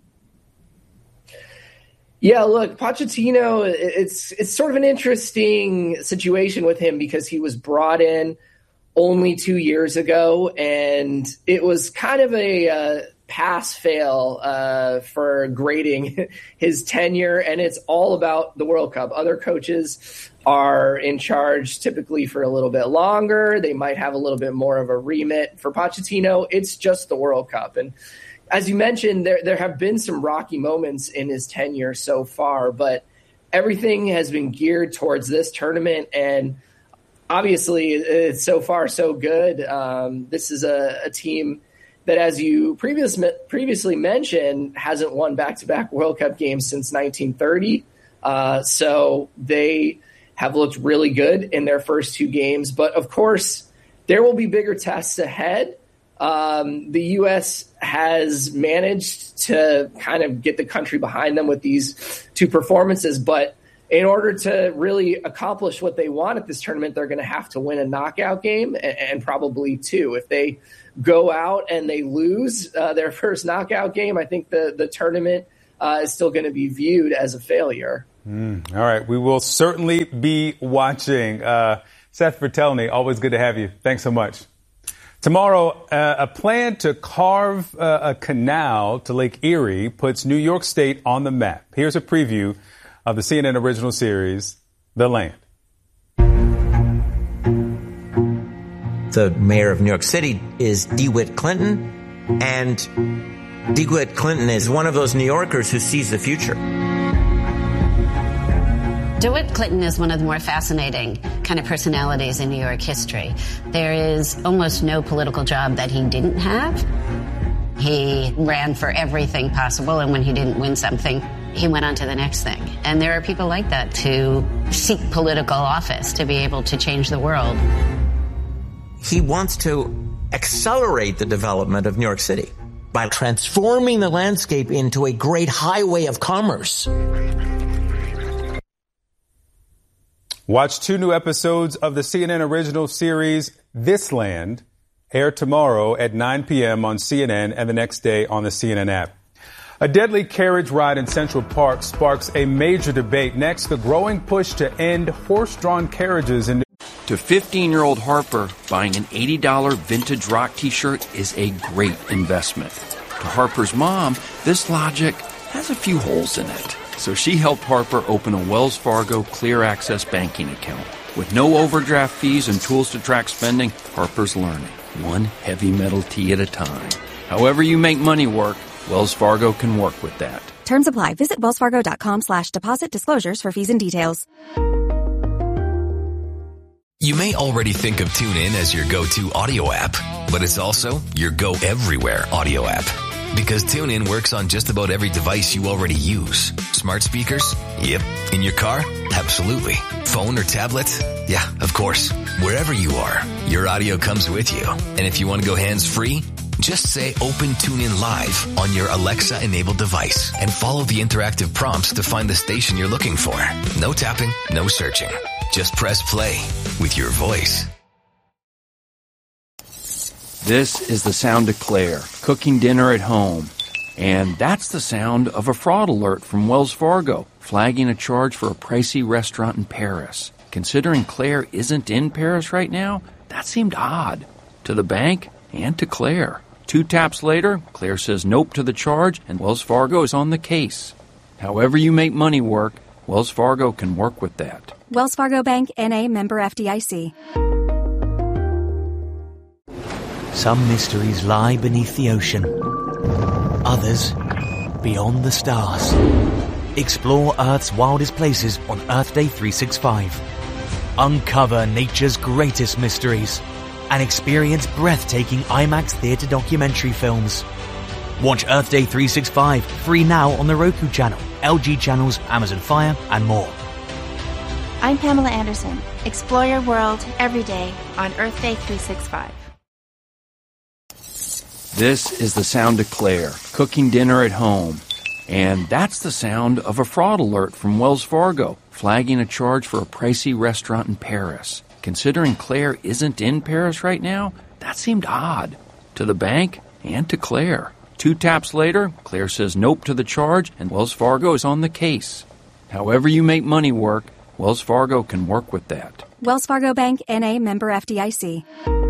Yeah, look, Pochettino, it's sort of an interesting situation with him because he was brought in only 2 years ago, and it was kind of a pass-fail for grading his tenure, and it's all about the World Cup. Other coaches are in charge typically for a little bit longer. They might have a little bit more of a remit. For Pochettino, it's just the World Cup. And as you mentioned, there have been some rocky moments in his tenure so far, but everything has been geared towards this tournament, and obviously it's so far so good. This is a team that, as you previously mentioned, hasn't won back-to-back World Cup games since 1930. So they have looked really good in their first 2 games. But, of course, there will be bigger tests ahead. The U.S. has managed to kind of get the country behind them with these 2 performances. But in order to really accomplish what they want at this tournament, they're going to have to win a knockout game and probably 2. If they go out and they lose their first knockout game, I think the tournament is still going to be viewed as a failure. All right. We will certainly be watching. Seth Vertelny, always good to have you. Thanks so much. Tomorrow, a plan to carve a canal to Lake Erie puts New York State on the map. Here's a preview of the CNN original series, The Land. The mayor of New York City is DeWitt Clinton, and DeWitt Clinton is one of those New Yorkers who sees the future. DeWitt Clinton is one of the more fascinating kind of personalities in New York history. There is almost no political job that he didn't have. He ran for everything possible, and when he didn't win something, he went on to the next thing. And there are people like that who seek political office to be able to change the world. He wants to accelerate the development of New York City by transforming the landscape into a great highway of commerce. Watch 2 new episodes of the CNN original series, This Land, air tomorrow at 9 p.m. on CNN and the next day on the CNN app. A deadly carriage ride in Central Park sparks a major debate. Next, the growing push to end horse-drawn carriages in. To 15-year-old Harper, buying an $80 vintage rock t-shirt is a great investment. To Harper's mom, this logic has a few holes in it. So she helped Harper open a Wells Fargo Clear Access banking account. With no overdraft fees and tools to track spending, Harper's learning, one heavy metal tee at a time. However you make money work, Wells Fargo can work with that. Terms apply. Visit wellsfargo.com/deposit disclosures for fees and details. You may already think of TuneIn as your go-to audio app, but it's also your go-everywhere audio app. Because TuneIn works on just about every device you already use. Smart speakers? Yep. In your car? Absolutely. Phone or tablet? Yeah, of course. Wherever you are, your audio comes with you. And if you want to go hands-free, just say Open TuneIn Live on your Alexa-enabled device and follow the interactive prompts to find the station you're looking for. No tapping, no searching. Just press play with your voice. This is the sound of Claire, cooking dinner at home. And that's the sound of a fraud alert from Wells Fargo, flagging a charge for a pricey restaurant in Paris. Considering Claire isn't in Paris right now, that seemed odd. To the bank and to Claire. 2 taps later, Claire says nope to the charge, and Wells Fargo is on the case. However you make money work, Wells Fargo can work with that. Wells Fargo Bank, N.A., member FDIC. Some mysteries lie beneath the ocean. Others, beyond the stars. Explore Earth's wildest places on Earth Day 365. Uncover nature's greatest mysteries and experience breathtaking IMAX theater documentary films. Watch Earth Day 365 free now on the Roku channel, LG channels, Amazon Fire, and more. I'm Pamela Anderson. Explore your world every day on Earth Day 365. This is the sound of Claire, cooking dinner at home. And that's the sound of a fraud alert from Wells Fargo, flagging a charge for a pricey restaurant in Paris. Considering Claire isn't in Paris right now, that seemed odd. To the bank and to Claire. 2 taps later, Claire says nope to the charge, and Wells Fargo is on the case. However you make money work, Wells Fargo can work with that. Wells Fargo Bank, N.A., member FDIC.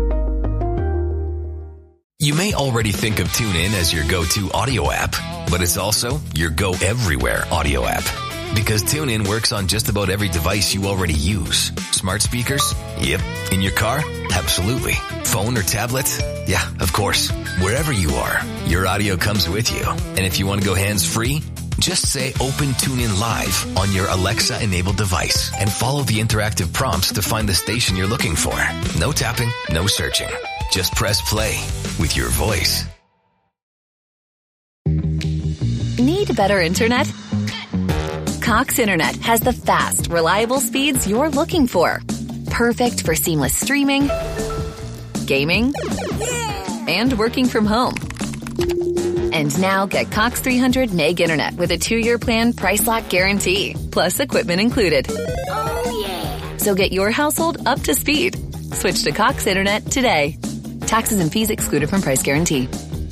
You may already think of TuneIn as your go-to audio app, but it's also your go-everywhere audio app. Because TuneIn works on just about every device you already use. Smart speakers? Yep. In your car? Absolutely. Phone or tablet? Yeah, of course. Wherever you are, your audio comes with you. And if you want to go hands-free, just say Open TuneIn Live on your Alexa-enabled device and follow the interactive prompts to find the station you're looking for. No tapping, no searching. Just press play with your voice. Need better internet? Cox Internet has the fast, reliable speeds you're looking for. Perfect for seamless streaming, gaming, and working from home. And now get Cox 300 Meg Internet with a 2-year plan price lock guarantee, plus equipment included. Oh, yeah. So get your household up to speed. Switch to Cox Internet today. Taxes and fees excluded from price guarantee.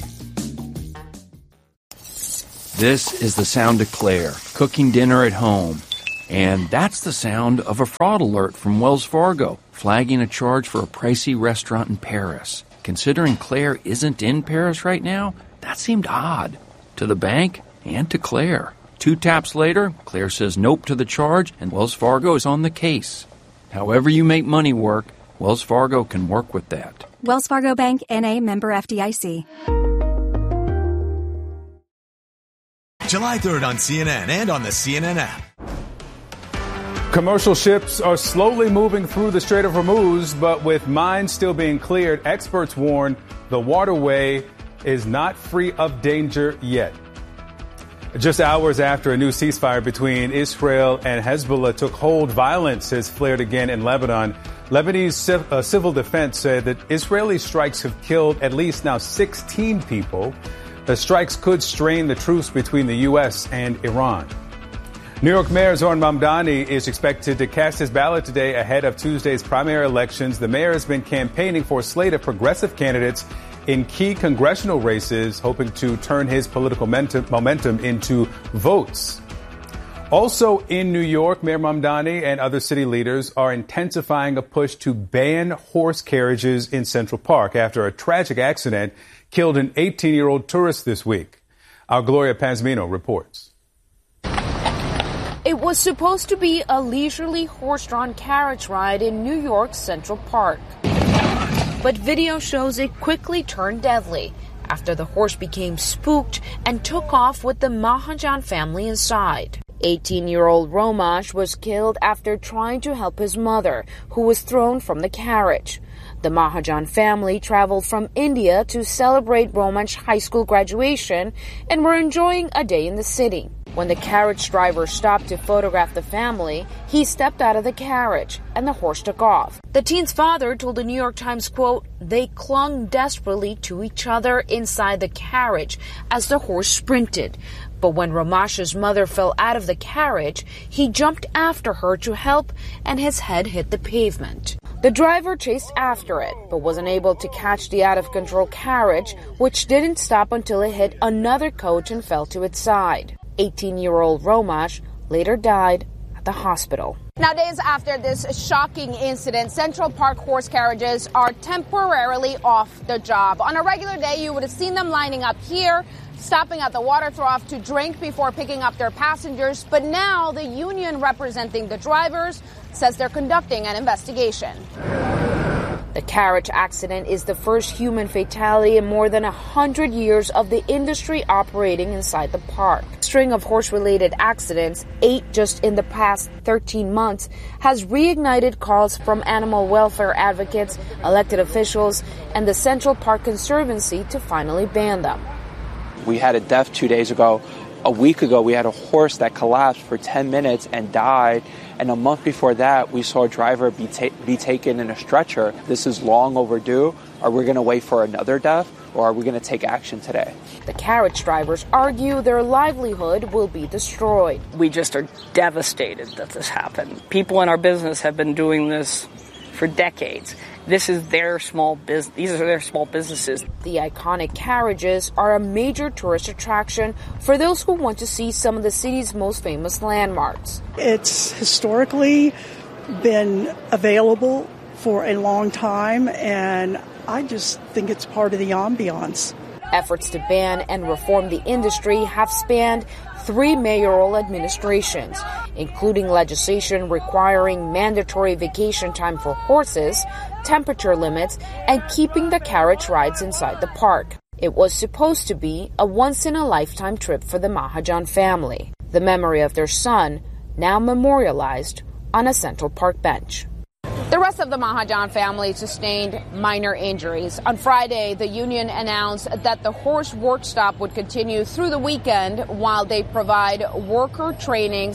This is the sound of Claire, cooking dinner at home. And that's the sound of a fraud alert from Wells Fargo, flagging a charge for a pricey restaurant in Paris. Considering Claire isn't in Paris right now, that seemed odd to the bank and to Claire. 2 taps later, Claire says nope to the charge, and Wells Fargo is on the case. However you make money work, Wells Fargo can work with that. Wells Fargo Bank, N.A., member FDIC. July 3rd on CNN and on the CNN app. Commercial ships are slowly moving through the Strait of Hormuz, but with mines still being cleared, experts warn the waterway is not free of danger yet. Just hours after a new ceasefire between Israel and Hezbollah took hold, violence has flared again in Lebanon. Lebanese civil defense said that Israeli strikes have killed at least now 16 people. The strikes could strain the truce between the U.S. and Iran. New York Mayor Zohran Mamdani is expected to cast his ballot today ahead of Tuesday's primary elections. The mayor has been campaigning for a slate of progressive candidates in key congressional races, hoping to turn his political momentum into votes. Also in New York, Mayor Mamdani and other city leaders are intensifying a push to ban horse carriages in Central Park after a tragic accident killed an 18-year-old tourist this week. Our Gloria Pazmino reports. It was supposed to be a leisurely horse-drawn carriage ride in New York's Central Park. But video shows it quickly turned deadly after the horse became spooked and took off with the Mahajan family inside. 18-year-old Romash was killed after trying to help his mother, who was thrown from the carriage. The Mahajan family traveled from India to celebrate Romash's high school graduation and were enjoying a day in the city. When the carriage driver stopped to photograph the family, he stepped out of the carriage and the horse took off. The teen's father told the New York Times, quote, "They clung desperately to each other inside the carriage as the horse sprinted. But when Romash's mother fell out of the carriage, he jumped after her to help and his head hit the pavement." The driver chased after it, but wasn't able to catch the out-of-control carriage, which didn't stop until it hit another coach and fell to its side. 18-year-old Romash later died at the hospital. Now, days after this shocking incident, Central Park horse carriages are temporarily off the job. On a regular day, you would have seen them lining up here, stopping at the water trough to drink before picking up their passengers. But now the union representing the drivers says they're conducting an investigation. The carriage accident is the first human fatality in more than 100 years of the industry operating inside the park. A string of horse-related accidents, 8 just in the past 13 months, has reignited calls from animal welfare advocates, elected officials, and the Central Park Conservancy to finally ban them. We had a death 2 days ago. A week ago, we had a horse that collapsed for 10 minutes and died. And a month before that, we saw a driver be taken in a stretcher. This is long overdue. Are we going to wait for another death, or are we going to take action today? The carriage drivers argue their livelihood will be destroyed. We just are devastated that this happened. People in our business have been doing this for decades. This is their small business. These are their small businesses. The iconic carriages are a major tourist attraction for those who want to see some of the city's most famous landmarks. It's historically been available for a long time, and I just think it's part of the ambiance. Efforts to ban and reform the industry have spanned 3 mayoral administrations, including legislation requiring mandatory vacation time for horses, temperature limits, and keeping the carriage rides inside the park. It was supposed to be a once-in-a-lifetime trip for the Mahajan family, the memory of their son now memorialized on a Central Park bench. The rest of the Mahajan family sustained minor injuries. On Friday, the union announced that the horse work stop would continue through the weekend while they provide worker trainings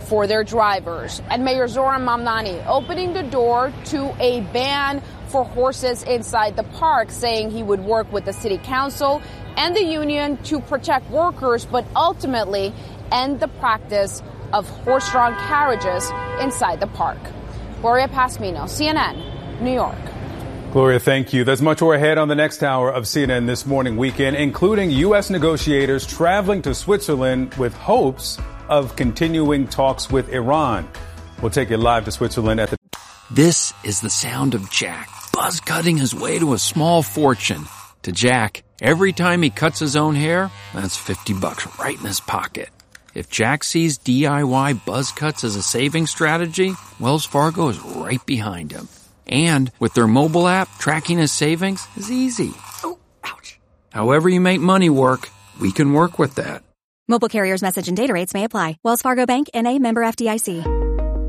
for their drivers. And Mayor Zoran Mamdani opening the door to a ban for horses inside the park, saying he would work with the city council and the union to protect workers, but ultimately end the practice of horse-drawn carriages inside the park. Gloria Pasmino, CNN, New York. Gloria, thank you. There's much more ahead on the next hour of CNN This Morning Weekend, including U.S. negotiators traveling to Switzerland with hopes of continuing talks with Iran. We'll take you live to Switzerland at the... This is the sound of Jack, buzz cutting his way to a small fortune. To Jack, every time he cuts his own hair, that's $50 right in his pocket. If Jack sees DIY buzz cuts as a saving strategy, Wells Fargo is right behind him. And with their mobile app, tracking his savings is easy. Oh, ouch. However you make money work, we can work with that. Mobile carriers' message and data rates may apply. Wells Fargo Bank, N.A., member FDIC.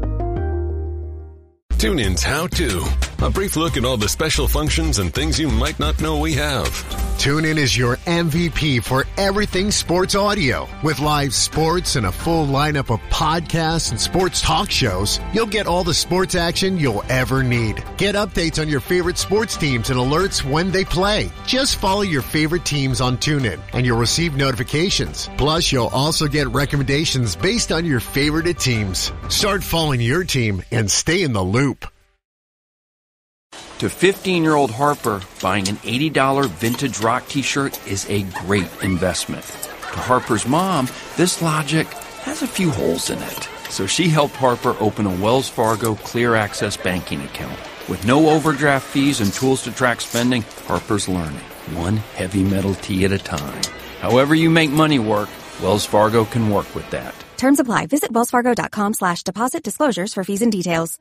TuneIn's How To. A brief look at all the special functions and things you might not know we have. TuneIn is your MVP for everything sports audio. With live sports and a full lineup of podcasts and sports talk shows, you'll get all the sports action you'll ever need. Get updates on your favorite sports teams and alerts when they play. Just follow your favorite teams on TuneIn, and you'll receive notifications. Plus, you'll also get recommendations based on your favorite teams. Start following your team and stay in the loop. To 15-year-old Harper, buying an $80 vintage rock t-shirt is a great investment. To Harper's mom, this logic has a few holes in it. So she helped Harper open a Wells Fargo Clear Access banking account. With no overdraft fees and tools to track spending, Harper's learning, one heavy metal tee at a time. However you make money work, Wells Fargo can work with that. Terms apply. Visit wellsfargo.com/deposit disclosures for fees and details.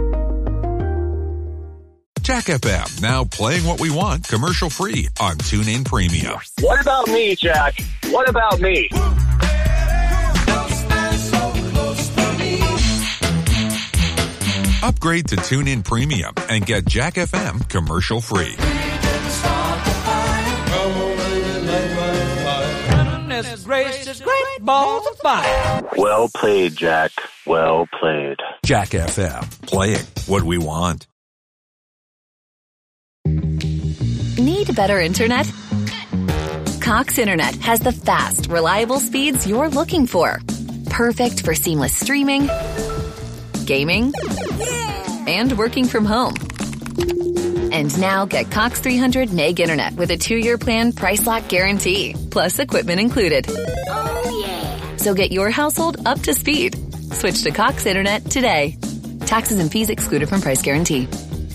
Jack FM, now playing what we want commercial-free on TuneIn Premium. What about me, Jack? What about me? Upgrade to TuneIn Premium and get Jack FM commercial-free. Well played, Jack. Well played. Jack FM, playing what we want. Need better internet? Cox Internet has the fast, reliable speeds you're looking for. Perfect for seamless streaming, gaming, and working from home. And now get Cox 300 meg internet with a 2-year plan price lock guarantee, plus equipment included. Oh yeah! So get your household up to speed. Switch to Cox Internet today. Taxes and fees excluded from price guarantee.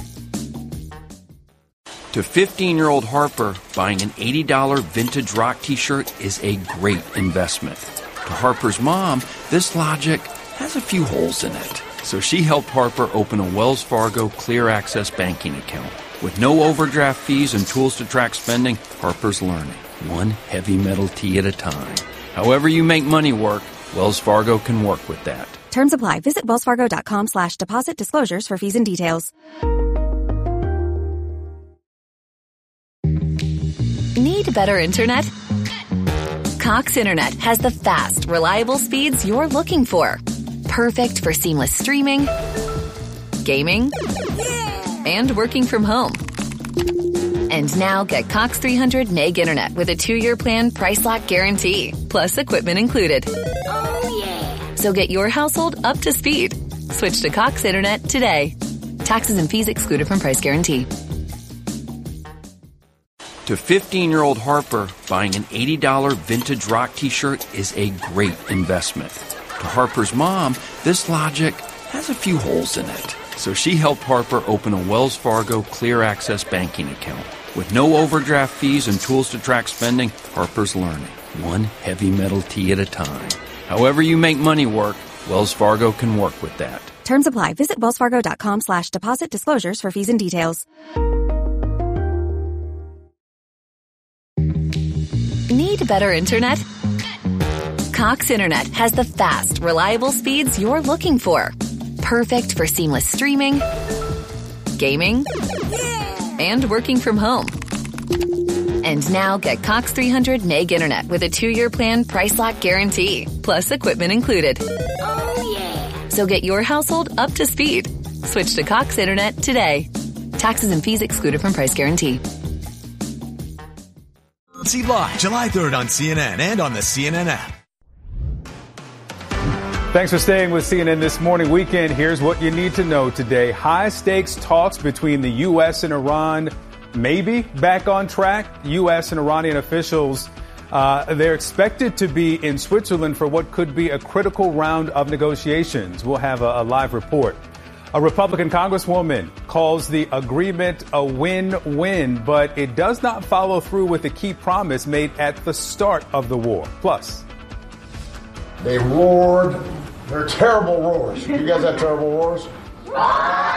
To 15-year-old Harper, buying an $80 vintage rock t-shirt is a great investment. To Harper's mom, this logic has a few holes in it. So she helped Harper open a Wells Fargo Clear Access banking account. With no overdraft fees and tools to track spending, Harper's learning, one heavy metal tee at a time. However you make money work, Wells Fargo can work with that. Terms apply. Visit wellsfargo.com/deposit disclosures for fees and details. Need better internet? Cox Internet has the fast, reliable speeds you're looking for. Perfect for seamless streaming, gaming, and working from home. And now get Cox 300 meg internet with a 2-year plan price lock guarantee, plus equipment included. Oh yeah! So get your household up to speed. Switch to Cox Internet today. Taxes and fees excluded from price guarantee. To 15-year-old Harper, buying an $80 vintage rock t-shirt is a great investment. To Harper's mom, this logic has a few holes in it. So she helped Harper open a Wells Fargo Clear Access banking account. With no overdraft fees and tools to track spending, Harper's learning, one heavy metal tee at a time. However you make money work, Wells Fargo can work with that. Terms apply. Visit wellsfargo.com/deposit disclosures for fees and details. Need better internet? Cox Internet has the fast, reliable speeds you're looking for. Perfect for seamless streaming, gaming, and working from home. And now get Cox 300 meg internet with a 2-year plan price lock guarantee, plus equipment included. Oh yeah! So get your household up to speed. Switch to Cox Internet today. Taxes and fees excluded from price guarantee. See live July 3rd on CNN and on the CNN app. Thanks for staying with CNN This Morning Weekend. Here's what you need to know today. High-stakes talks between the U.S. and Iran maybe back on track. U.S. and Iranian officials, they're expected to be in Switzerland for what could be a critical round of negotiations. We'll have a live report. A Republican congresswoman calls the agreement a win-win, but it does not follow through with the key promise made at the start of the war. Plus, they roared. They're terrible roars. You guys have terrible roars?